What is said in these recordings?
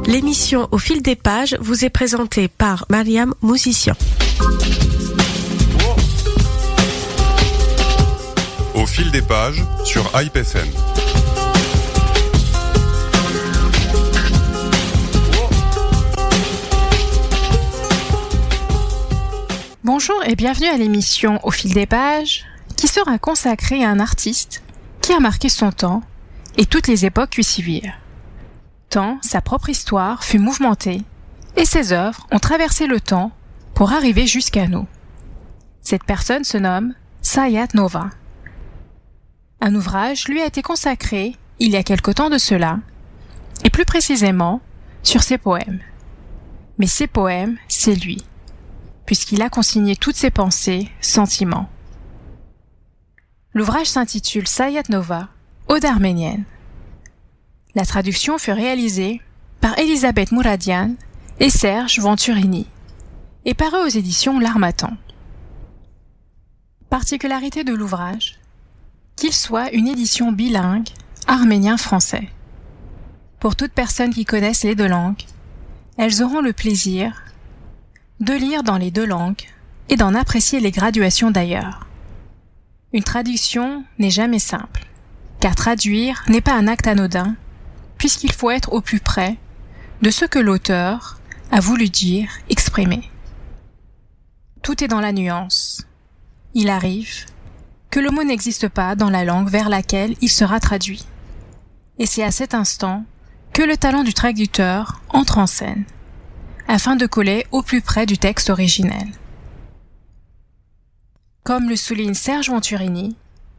L'émission Au fil des pages vous est présentée par Mariam Musicien. Au fil des pages sur Hype FM. Bonjour et bienvenue à l'émission Au fil des pages, qui sera consacrée à un artiste qui a marqué son temps et toutes les époques qui suivirent. Tant sa propre histoire fut mouvementée et ses œuvres ont traversé le temps pour arriver jusqu'à nous. Cette personne se nomme Sayat Nova. Un ouvrage lui a été consacré il y a quelque temps de cela, et plus précisément sur ses poèmes. Mais ses poèmes, c'est lui, puisqu'il a consigné toutes ses pensées, sentiments. L'ouvrage s'intitule Sayat Nova, Ode arménienne. La traduction fut réalisée par Elisabeth Mouradian et Serge Venturini et paru aux éditions L'Harmattan. Particularité de l'ouvrage, qu'il soit une édition bilingue, arménien-français. Pour toute personne qui connaisse les deux langues, elles auront le plaisir de lire dans les deux langues et d'en apprécier les graduations d'ailleurs. Une traduction n'est jamais simple, car traduire n'est pas un acte anodin, puisqu'il faut être au plus près de ce que l'auteur a voulu dire, exprimer. Tout est dans la nuance. Il arrive que le mot n'existe pas dans la langue vers laquelle il sera traduit. Et c'est à cet instant que le talent du traducteur entre en scène, afin de coller au plus près du texte originel. Comme le souligne Serge Venturini,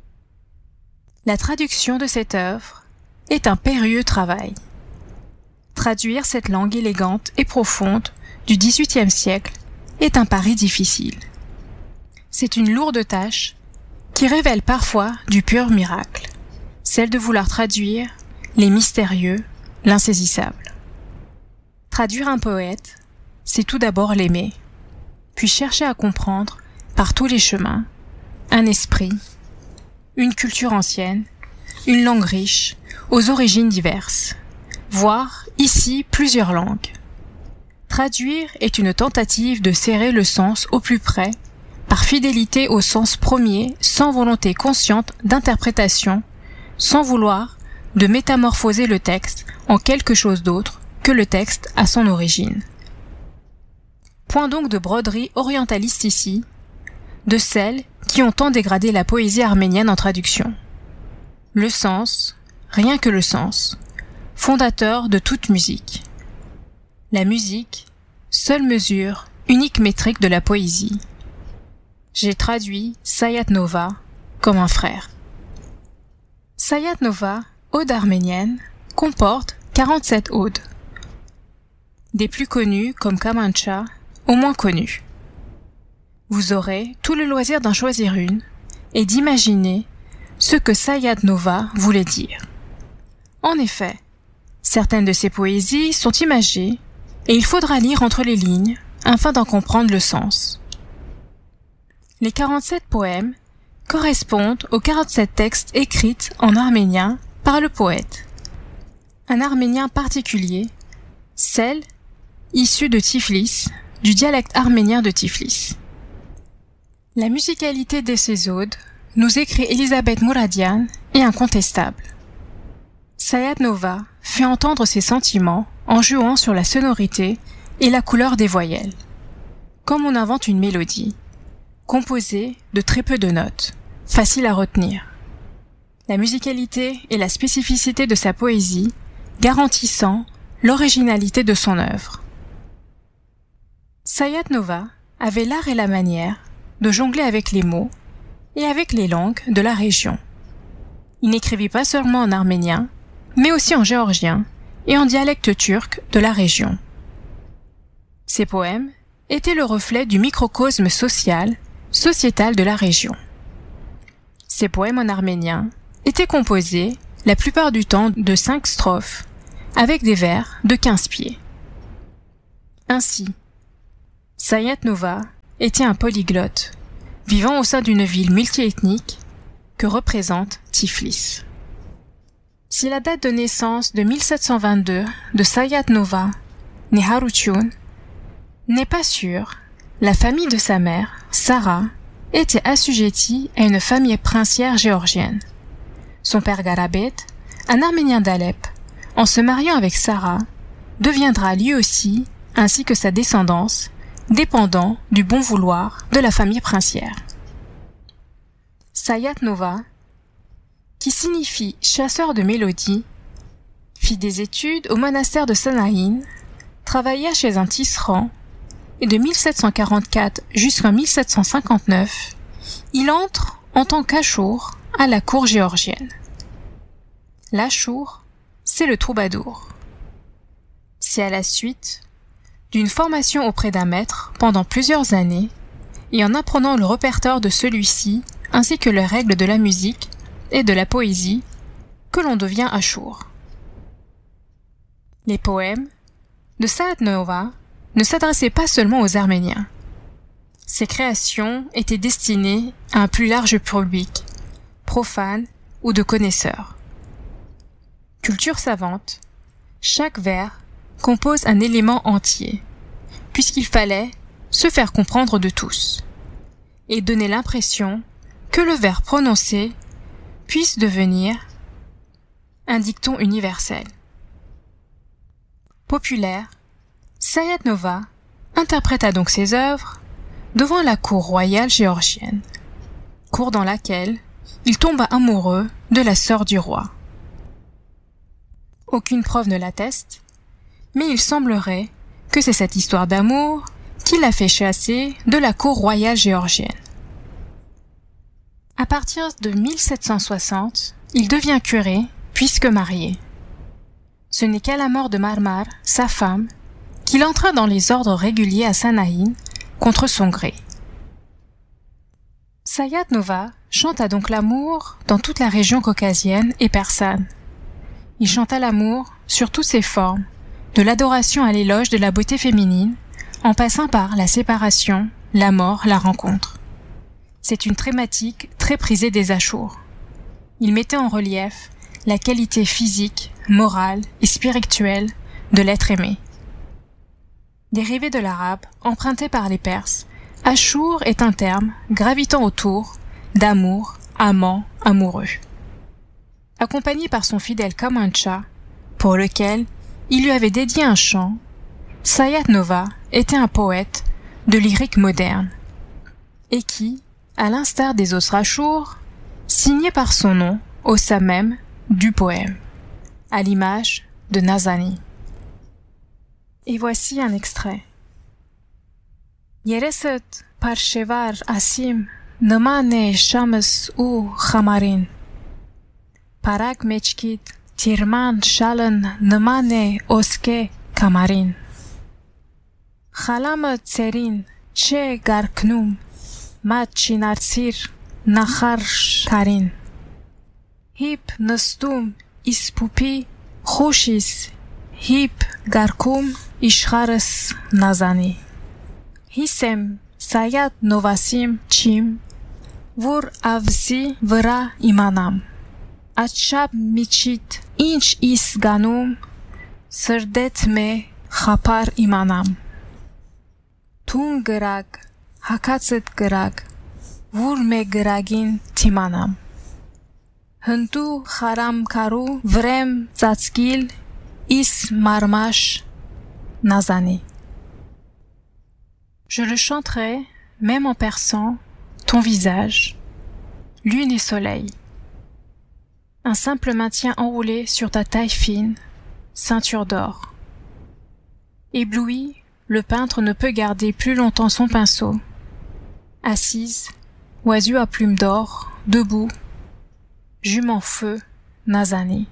la traduction de cette œuvre est un périlleux travail. Traduire cette langue élégante et profonde du XVIIIe siècle est un pari difficile. C'est une lourde tâche qui révèle parfois du pur miracle, celle de vouloir traduire les mystérieux, l'insaisissable. Traduire un poète, c'est tout d'abord l'aimer, puis chercher à comprendre par tous les chemins un esprit, une culture ancienne, une langue riche, aux origines diverses, voire ici plusieurs langues. Traduire est une tentative de serrer le sens au plus près, par fidélité au sens premier, sans volonté consciente d'interprétation, sans vouloir de métamorphoser le texte en quelque chose d'autre que le texte à son origine. Point donc de broderie orientaliste ici, de celles qui ont tant dégradé la poésie arménienne en traduction. Le sens, rien que le sens, fondateur de toute musique. La musique, seule mesure, unique métrique de la poésie. J'ai traduit Sayat Nova comme un frère. Sayat Nova, ode arménienne, comporte 47 odes. Des plus connues comme Kamancha, aux moins connues. Vous aurez tout le loisir d'en choisir une et d'imaginer ce que Sayat Nova voulait dire. En effet, certaines de ces poésies sont imagées et il faudra lire entre les lignes afin d'en comprendre le sens. Les 47 poèmes correspondent aux 47 textes écrits en arménien par le poète. Un arménien particulier, celle issue de Tiflis, du dialecte arménien de Tiflis. La musicalité de ces odes, nous écrit Elisabeth Mouradian, est incontestable. Sayat Nova fait entendre ses sentiments en jouant sur la sonorité et la couleur des voyelles, comme on invente une mélodie, composée de très peu de notes, facile à retenir. La musicalité et la spécificité de sa poésie garantissant l'originalité de son œuvre. Sayat Nova avait l'art et la manière de jongler avec les mots et avec les langues de la région. Il n'écrivit pas seulement en arménien, mais aussi en géorgien et en dialecte turc de la région. Ses poèmes étaient le reflet du microcosme sociétal de la région. Ses poèmes en arménien étaient composés, la plupart du temps, de 5 strophes, avec des vers de 15 pieds. Ainsi, Sayat Nova était un polyglotte, vivant au sein d'une ville multiethnique que représente Tiflis. Si la date de naissance de 1722 de Sayat Nova, né Harutyun, n'est pas sûre, la famille de sa mère, Sarah, était assujettie à une famille princière géorgienne. Son père Garabet, un Arménien d'Alep, en se mariant avec Sarah, deviendra lui aussi, ainsi que sa descendance, dépendant du bon vouloir de la famille princière. Sayat Nova, qui signifie chasseur de mélodies, fit des études au monastère de Sanaïn, travailla chez un tisserand, et de 1744 jusqu'en 1759, il entre en tant qu'achour à la cour géorgienne. L'achour, c'est le troubadour. C'est à la suite d'une formation auprès d'un maître pendant plusieurs années et en apprenant le répertoire de celui-ci ainsi que les règles de la musique et de la poésie que l'on devient achour. Les poèmes de Sayat Nova ne s'adressaient pas seulement aux Arméniens. Ses créations étaient destinées à un plus large public, profane ou de connaisseurs. Culture savante, chaque vers compose un élément entier, puisqu'il fallait se faire comprendre de tous, et donner l'impression que le vers prononcé puisse devenir un dicton universel. Populaire, Sayat Nova interpréta donc ses œuvres devant la cour royale géorgienne, cour dans laquelle il tomba amoureux de la sœur du roi. Aucune preuve ne l'atteste, mais il semblerait que c'est cette histoire d'amour qui l'a fait chasser de la cour royale géorgienne. À partir de 1760, il devient curé, puisque marié. Ce n'est qu'à la mort de Marmar, sa femme, qu'il entra dans les ordres réguliers à Sanaïn, contre son gré. Sayat Nova chanta donc l'amour dans toute la région caucasienne et persane. Il chanta l'amour sur toutes ses formes, de l'adoration à l'éloge de la beauté féminine, en passant par la séparation, la mort, la rencontre. C'est une thématique très prisée des achours. Il mettait en relief la qualité physique, morale et spirituelle de l'être aimé. Dérivé de l'arabe, emprunté par les Perses, achour est un terme gravitant autour d'amour, amant, amoureux. Accompagné par son fidèle Kamancha, pour lequel il lui avait dédié un chant, Sayat Nova était un poète de lyrique moderne, et qui, à l'instar des autres achours, signait par son nom au sein même du poème, à l'image de Nazani. Et voici un extrait. Yereset parshevar asim namane shams u khamarin. Parak mechkit tirman shalan namane oske kamarin. Khalam tserin che garknum mat chinarsir nakhar karin. Hip nastum ispupi khoshis hip garkum ishkharas nazani. Hisem Sayat Novasim chim vur avsi vra imanam. Achab michit inch is ganum sırdet me khapar imanam. Tun grag hakatset grag vur me gragin timanam. Hântu haram karu vrem zatskil is marmash nazani. Je le chanterai, même en perçant, ton visage, lune et soleil. Un simple maintien enroulé sur ta taille fine, ceinture d'or. Ébloui, le peintre ne peut garder plus longtemps son pinceau. Assise, oiseau à plumes d'or, debout, jument feu, Nazani.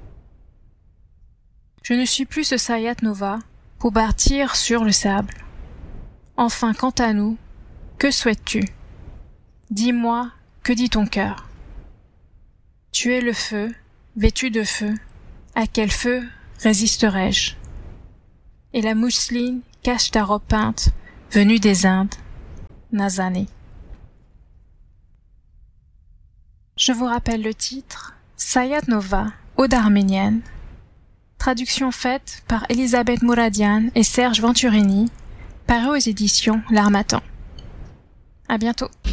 Je ne suis plus ce Sayat Nova pour bâtir sur le sable. Enfin, quant à nous, que souhaites-tu? Dis-moi, que dit ton cœur? Tu es le feu, vêtu de feu. À quel feu résisterai-je? Et la mousseline cache ta robe peinte, venue des Indes, Nazani. Je vous rappelle le titre, Sayat Nova, Ode arménienne. Traduction faite par Elisabeth Mouradian et Serge Venturini, paru aux éditions L'Harmattan. À bientôt.